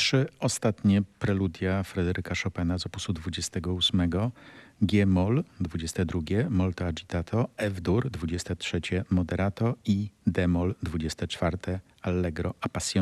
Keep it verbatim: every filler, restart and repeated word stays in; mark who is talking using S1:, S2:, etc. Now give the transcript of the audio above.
S1: trzy ostatnie preludia Fryderyka Chopina z opusu dwudziestego ósmego. G-moll dwudzieste drugie, molto agitato, F-dur dwudzieste trzecie, moderato i D-moll dwudzieste czwarte, allegro appassionato.